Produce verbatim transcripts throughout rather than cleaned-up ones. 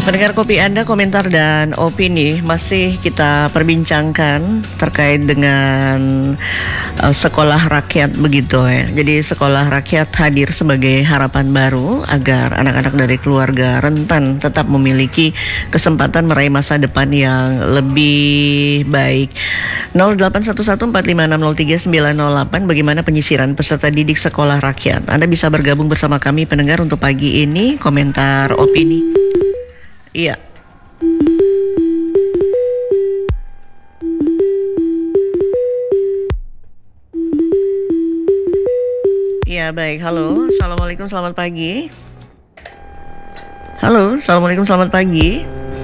Pendengar Kopi Anda, komentar dan opini masih kita perbincangkan terkait dengan uh, sekolah rakyat begitu ya. Jadi sekolah rakyat hadir sebagai harapan baru agar anak-anak dari keluarga rentan tetap memiliki kesempatan meraih masa depan yang lebih baik. nol delapan satu satu empat lima enam nol tiga sembilan nol delapan, bagaimana penyisiran peserta didik sekolah rakyat? Anda bisa bergabung bersama kami pendengar untuk pagi ini, komentar opini. Iya. Iya, baik. Halo, Assalamualaikum, selamat pagi. Halo, Assalamualaikum, selamat pagi.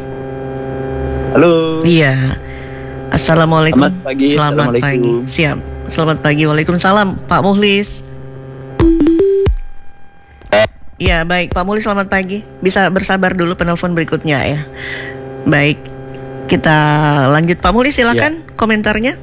Halo. Iya. Assalamualaikum. Selamat pagi. Selamat pagi. Siap. Selamat pagi. Waalaikumsalam, Pak Muhlis. Ya, baik Pak Muhlis, selamat pagi. Bisa bersabar dulu penelpon berikutnya ya. Baik, kita lanjut Pak Muhlis, silakan ya. Komentarnya.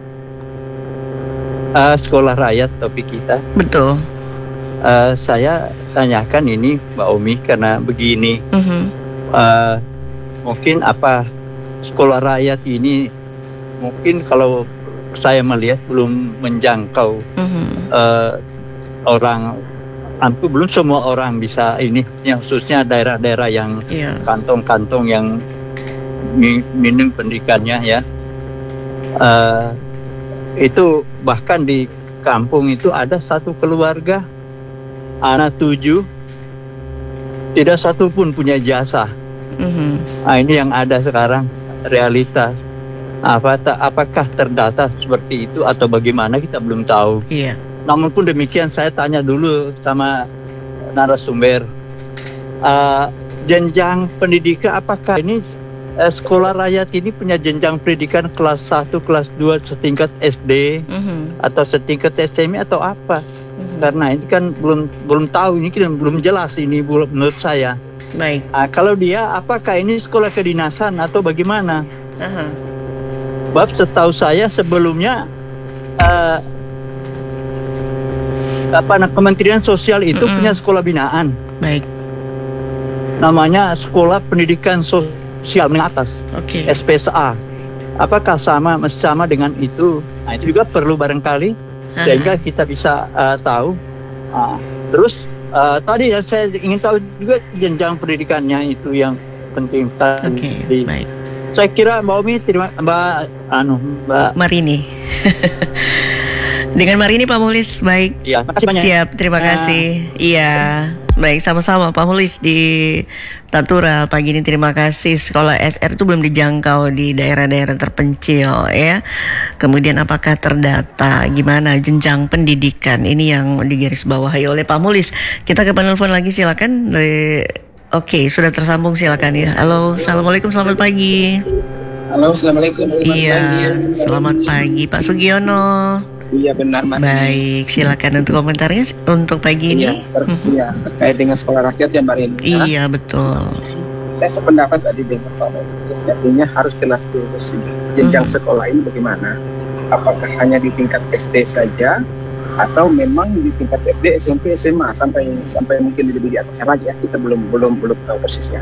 Uh, sekolah rakyat topik kita. Betul. Uh, saya tanyakan ini Mbak Omi karena begini. Uh-huh. Uh, mungkin apa sekolah rakyat ini mungkin kalau saya melihat belum menjangkau uh-huh. uh, orang. Hampir belum semua orang bisa ini, yang khususnya daerah-daerah yang yeah. kantong-kantong yang minim pendidikannya ya. Uh, itu bahkan di kampung itu ada satu keluarga anak tujuh, tidak satu pun punya jasa. Mm-hmm. Nah, ini yang ada sekarang realitas. Apa apakah terdata seperti itu atau bagaimana kita belum tahu. Iya. Yeah. Namun pun demikian saya tanya dulu sama narasumber, uh, jenjang pendidikan apakah ini uh, sekolah rakyat ini punya jenjang pendidikan kelas satu, kelas dua setingkat S D mm-hmm. atau setingkat S M I atau apa? Mm-hmm. Karena ini kan belum belum tahu, ini kan belum jelas ini menurut saya. Baik. Uh, kalau dia apakah ini sekolah kedinasan atau bagaimana? Uh-huh. Bab setahu saya sebelumnya uh, apa Kementerian Sosial itu mm-hmm. punya sekolah binaan. Baik. Namanya Sekolah Pendidikan Sosial Menengah Atas. Oke. Okay. S P S A. Apakah sama sama dengan itu? Nah, itu juga perlu barangkali uh-huh. sehingga kita bisa uh, tahu. Uh, terus uh, tadi ya saya ingin tahu juga jenjang pendidikannya itu yang penting. Oke. Okay. Baik. Saya kira Mbak Omi, terima Mbak anu Mbak Marini. Dengan Marini Pak Muhlis, baik. Iya, makasih banyak. Siap, terima kasih. Nah. Iya, baik, sama-sama Pak Muhlis di Tatura pagi ini, terima kasih. Sekolah S R itu belum dijangkau di daerah-daerah terpencil ya. Kemudian apakah terdata, gimana jenjang pendidikan, ini yang digarisbawahi oleh Pak Muhlis. Kita ke penelpon lagi, silakan. Oke, sudah tersambung, silakan ya. Halo, Assalamualaikum, selamat pagi. Halo, Assalamualaikum, selamat iya, pagi. Selamat pagi Pak Sugiono. Iya benar Mbak. Baik, silakan untuk komentarnya untuk pagi ini. Iya, ter- mm-hmm. iya, terkait dengan sekolah rakyat ya Mbak Rini. Iya ya. Betul. Saya sependapat tadi dengan Pak Muhlis, artinya harus jelas dulu sih jenjang mm-hmm. sekolah ini bagaimana. Apakah hanya di tingkat S D saja atau memang di tingkat S D, S M P, S M A sampai sampai mungkin lebih di atasnya lagi ya, kita belum belum belum tahu persisnya.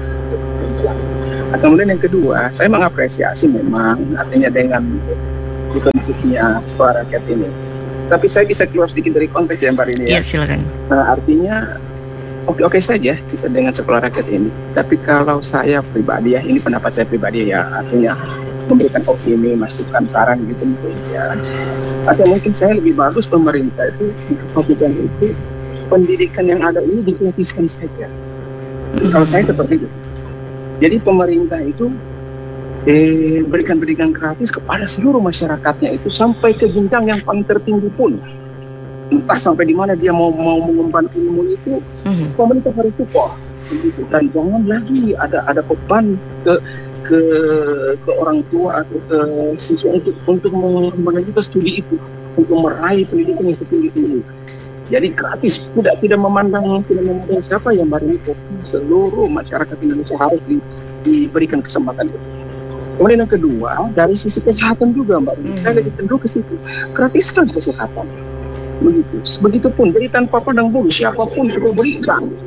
Atau kemudian yang kedua, saya mengapresiasi memang artinya dengan dibentuknya sekolah rakyat ini. Tapi saya bisa keluar sedikit dari konteks ya Mbak Rini ya. Iya silakan. Nah, artinya oke-oke saja kita dengan sekolah rakyat ini. Tapi kalau saya pribadi ya, ini pendapat saya pribadi ya, artinya memberikan opini, masukan, saran gitu mungkin ya. Atau mungkin saya lebih bagus pemerintah itu kemudian itu pendidikan yang ada ini digratiskan saja. Mm-hmm. Kalau saya seperti itu. Jadi pemerintah itu Eh, berikan pendidikan gratis kepada seluruh masyarakatnya itu sampai ke jenjang yang paling tertinggi pun, entah sampai di mana dia mau mau mengembang ilmu itu, mm-hmm. pemerintah harus support begitu. Dan jangan lagi ada ada beban ke ke ke orang tua atau ke siswa untuk untuk melanjutkan studi itu, untuk meraih pendidikan yang setinggi tinggi. Jadi gratis, tidak tidak memandang tidak memandang siapa yang baru itu, seluruh masyarakat Indonesia harus di, diberikan kesempatan itu. Kemudian yang kedua, dari sisi kesehatan juga Mbak, hmm. saya lebih cenderung ke situ, gratiskan kesehatan, begitu. Begitupun, jadi tanpa pandang bulu siapapun perlu berikan.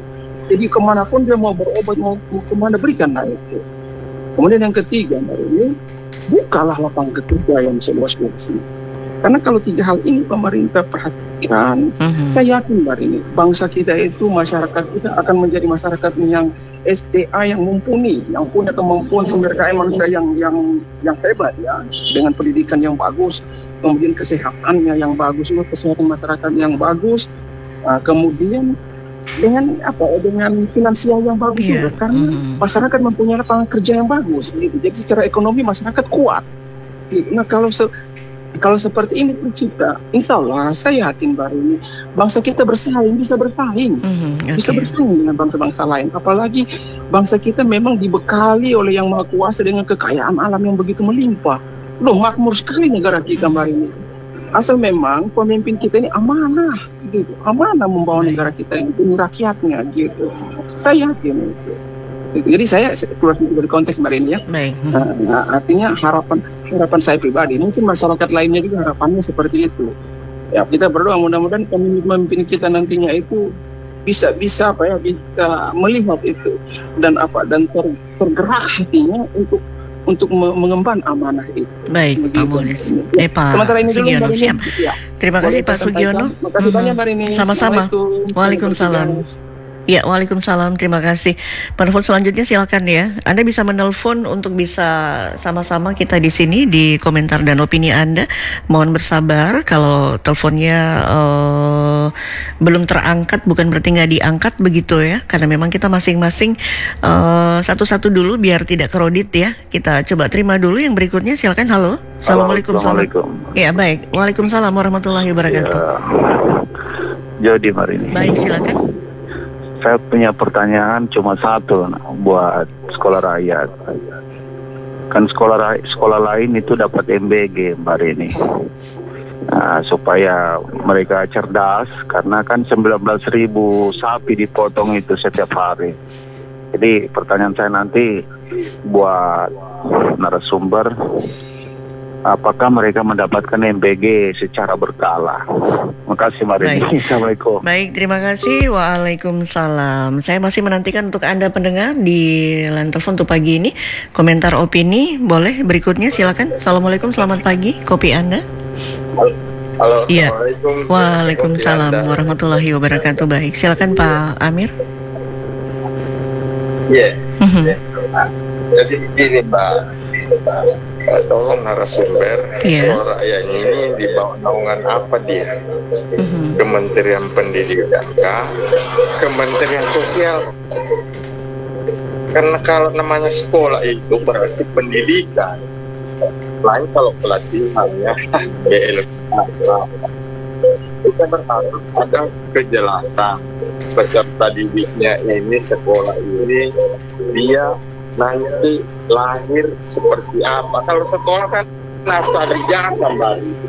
Jadi kemanapun dia mau berobat, mau mau kemana, berikanlah itu. Kemudian yang ketiga, Mbak Rini, bukalah lapangan kerja yang seluas-luasnya. Karena kalau tiga hal ini pemerintah perhatikan, Mhm. saya yakin Mbak Rini, bangsa kita itu, masyarakat kita akan menjadi masyarakat yang S D A yang mumpuni, yang punya kemampuan sumber daya manusia yang yang yang hebat ya, dengan pendidikan yang bagus, kemudian kesehatannya yang bagus, kesehatan masyarakat yang bagus, uh, kemudian dengan apa? Dengan finansial yang bagus Iya. juga, karena Mhm. masyarakat mempunyai lapangan kerja yang bagus, gitu. Jadi secara ekonomi masyarakat kuat. Gitu. Nah kalau se- kalau seperti ini tercipta, insya Allah saya yakin baru ini bangsa kita bersaing, bisa bersaing, Mhm. bisa Oke. bersaing dengan bangsa-bangsa lain. Apalagi bangsa kita memang dibekali oleh Yang Maha Kuasa dengan kekayaan alam yang begitu melimpah. Loh, makmur sekali negara kita Mbak Rini. Asal memang pemimpin kita ini amanah, gitu. Amanah membawa Baik. negara kita ini demi rakyatnya, gitu. Saya yakin itu. Gitu. Jadi saya keluar dari konteks Mbak Rini ya. Baik. Mhm. Nah, nah, artinya harapan harapan saya pribadi, mungkin masyarakat lainnya juga harapannya seperti itu. Ya kita berdoa mudah-mudahan pemimpin kita nantinya itu bisa bisa apa ya bisa melihat itu dan apa dan ter, tergerak hatinya untuk untuk me- mengemban amanah itu. Baik, Pak Begitu. Mulis. Ya. Eh, Pak Sementara ini dulu Sugiono, Mbak Rini. siap. Ya. Terima kasih Boleh Pak saya sampaikan. Sugiono. Terima kasih Mhm. banyak Mbak Rini. Sama-sama. Assalamualaikum. Waalaikumsalam. Ya, waalaikumsalam. Terima kasih. Penelpon selanjutnya silakan ya. Anda bisa menelpon untuk bisa sama-sama kita di sini di komentar dan opini Anda. Mohon bersabar kalau teleponnya eh, belum terangkat, bukan berarti nggak diangkat begitu ya. Karena memang kita masing-masing eh, satu-satu dulu biar tidak kerodit ya. Kita coba terima dulu yang berikutnya. Silakan. Halo. Assalamualaikum. Assalamualaikum. Ya, baik. Waalaikumsalam warahmatullahi wabarakatuh. Ya, jadi hari ini. Baik, silakan. Saya punya pertanyaan cuma satu nah, buat sekolah rakyat. Kan sekolah ra- sekolah lain itu dapat M B G Mbak Rini. Nah, supaya mereka cerdas karena kan sembilan belas ribu sapi dipotong itu setiap hari. Jadi pertanyaan saya nanti buat narasumber, apakah mereka mendapatkan M B G secara berkala? Makasih Mbak Rini. Baik. Assalamualaikum. Baik, terima kasih. Waalaikumsalam. Saya masih menantikan untuk Anda pendengar di line telepon untuk pagi ini. Komentar opini boleh berikutnya silakan. Assalamualaikum, selamat pagi. Kopi Anda. Halo, Iya. Assalamualaikum. Waalaikumsalam Anda. warahmatullahi wabarakatuh. Baik, silakan Pak Amir. Iya, Mhm. Nah, jadi begini Mbak, Eh, tolong narasumber Iya. suara rakyatnya ini di bawah naungan apa dia? Mhm. Kementerian Pendidikan kah? Kementerian Sosial? Karena kalau namanya sekolah itu berarti pendidikan. Lain kalau pelatihannya B L K. Kita berharap ada kejelasan peserta didiknya ini, sekolah ini dia nanti lahir seperti apa. Kalau sekolah kan asal ijazah Mbak.